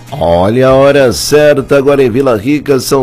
Olha a hora certa, agora em Vila Rica são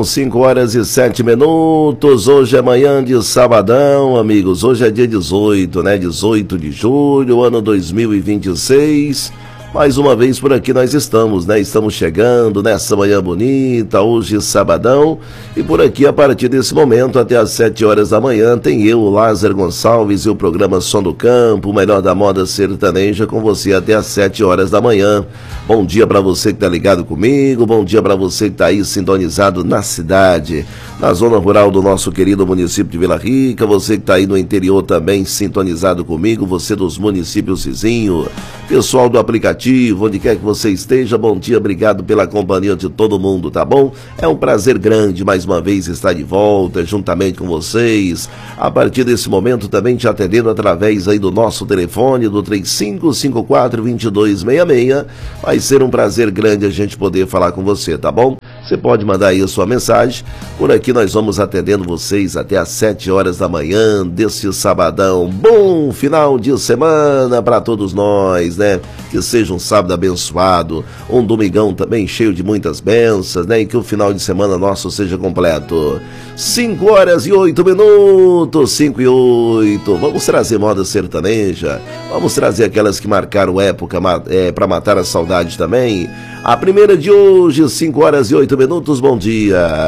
5h07. Hoje é manhã de sabadão, amigos. Hoje é dia 18, né? 18 de julho, ano 2026. Mais uma vez por aqui nós estamos, né? Estamos chegando nessa manhã bonita, hoje sabadão. E por aqui, a partir desse momento, até às 7 horas da manhã, tem eu, Lázaro Gonçalves, e o programa Som do Campo, o melhor da moda sertaneja, com você até às 7 horas da manhã. Bom dia para você que tá ligado comigo, bom dia para você que tá aí sintonizado na cidade, na zona rural do nosso querido município de Vila Rica, você que tá aí no interior também sintonizado comigo, você dos municípios vizinhos, pessoal do aplicativo, onde quer que você esteja, bom dia, obrigado pela companhia de todo mundo, tá bom? É um prazer grande mais uma vez estar de volta juntamente com vocês, a partir desse momento também te atendendo através aí do nosso telefone do 3554-2266, vai ser um prazer grande a gente poder falar com você, tá bom? Você pode mandar aí a sua mensagem, por aqui nós vamos atendendo vocês até às 7 horas da manhã desse sabadão. Bom final de semana para todos nós, né? Que seja um sábado abençoado, um domingão também cheio de muitas bênçãos, né? E que o final de semana nosso seja completo. 5h08, 5h08. Vamos trazer moda sertaneja, vamos trazer aquelas que marcaram época para matar a saudade também. A primeira de hoje, 5h08, bom dia.